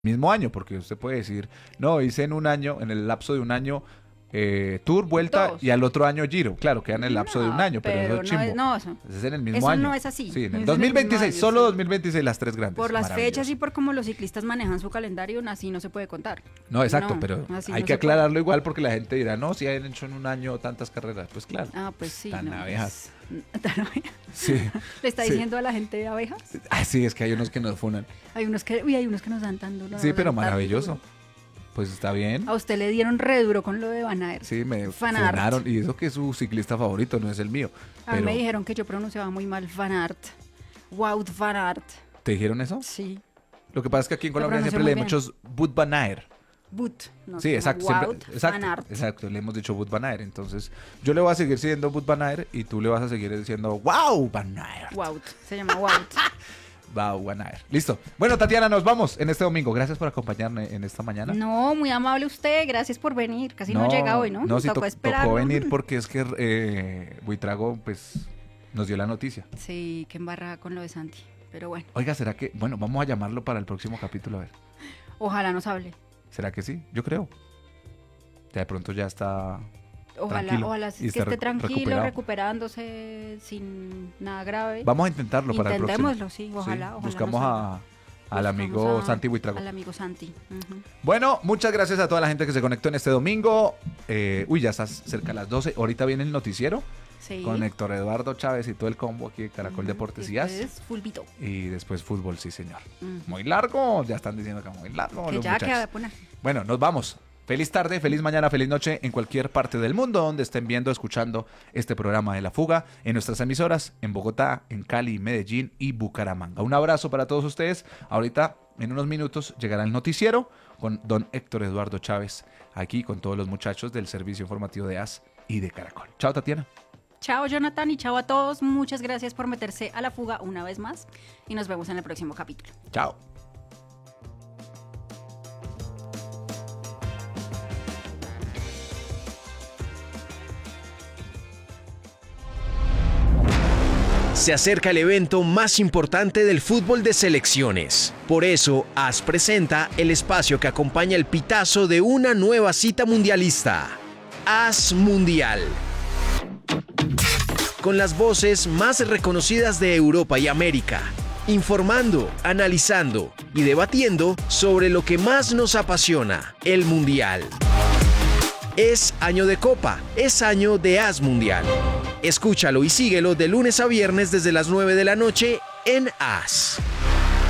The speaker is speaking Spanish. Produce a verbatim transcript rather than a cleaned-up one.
mismo año, porque usted puede decir, no, hice en un año, en el lapso de un año, eh, Tour, Vuelta, Dos. y al otro año Giro. Claro, queda en el lapso No, de un año, pero, pero eso es no chimbo. es- no, eso- es en el mismo eso año. no es así. Sí, en Es el en dos mil el mismo veintiséis, año, solo sí. dos mil veintiséis las tres grandes. Por las Maravilloso. fechas y por cómo los ciclistas manejan su calendario, así no se puede contar. No, exacto, No, pero así hay no que se puede. aclararlo igual porque la gente dirá, no, si han hecho en un año tantas carreras. Pues claro. Ah, pues sí. Tan no, abejas. pues, tan abejas. Sí. ¿Le está Sí. diciendo a la gente abejas? Ah, sí, es que hay unos que nos funan. Hay unos que, uy, hay unos que nos dan tan duro. Sí, nos pero dan tan maravilloso. duro. Pues está bien. A usted le dieron re duro con lo de Van Aert. Sí, me Van Aert. funaron. Y eso que es su ciclista favorito, no es el mío. A mí Pero, me dijeron que yo pronunciaba muy mal Van Aert. Wout Van Aert. ¿te dijeron eso? Sí. Lo que pasa es que aquí en Lo Colombia pronunció siempre muy le bien. muchos Wout van Aert. Boot. No, Sí, se llama exacto, siempre- Wout exacto, Van Aert. exacto, le hemos dicho Wout van Aert, entonces yo le voy a seguir diciendo Wout van Aert y tú le vas a seguir diciendo wow van Aert, Wout. Se llama Wout. wow van Aert. Listo. Bueno, Tatiana, nos vamos en este domingo. Gracias por acompañarme en esta mañana. No, muy amable usted. Gracias por venir. Casi no, llega hoy, ¿no? No, sí, Tocó to- esperar. tocó venir porque es que eh, Buitrago, pues, nos dio la noticia. Sí, que embarrada con lo de Santi. Pero bueno, Oiga, ¿será que, bueno, vamos a llamarlo para el próximo capítulo, a ver. ojalá nos hable. ¿Será que sí? Yo creo. Ya de pronto ya está Ojalá, tranquilo ojalá y que esté esté re- tranquilo, recuperado. recuperándose sin nada grave. Vamos a intentarlo para el próximo. Intentémoslo, sí, ojalá, ojalá Buscamos nos a, salga. al Buscamos amigo a- Santi Buitrago. Al amigo Santi. Ujú. Bueno, muchas gracias a toda la gente que se conectó en este domingo. Eh, uy, ya está cerca de las doce. Ahorita viene el noticiero Sí. con Héctor Eduardo Chávez y todo el combo aquí de Caracol Ujú. Deportes y As. Después, fulbito. Y después fútbol, sí, señor. Ujú. Muy largo, ya están diciendo que muy largo. Que los ya muchachos. queda de poner. Bueno, nos vamos. Feliz tarde, feliz mañana, feliz noche en cualquier parte del mundo donde estén viendo, escuchando este programa de La Fuga en nuestras emisoras en Bogotá, en Cali, Medellín y Bucaramanga. Un abrazo para todos ustedes. Ahorita, en unos minutos, llegará el noticiero con don Héctor Eduardo Chávez, aquí con todos los muchachos del servicio informativo de A S y de Caracol. Chao, Tatiana. Chao, Jonathan, y chao a todos. Muchas gracias por meterse a la fuga una vez más. Y nos vemos en el próximo capítulo. Chao. Se acerca el evento más importante del fútbol de selecciones. Por eso, A S presenta el espacio que acompaña el pitazo de una nueva cita mundialista. A S Mundial. Con las voces más reconocidas de Europa y América. Informando, analizando y debatiendo sobre lo que más nos apasiona, el Mundial. Es año de Copa, es año de A S Mundial. Escúchalo y síguelo de lunes a viernes desde las nueve de la noche en A S.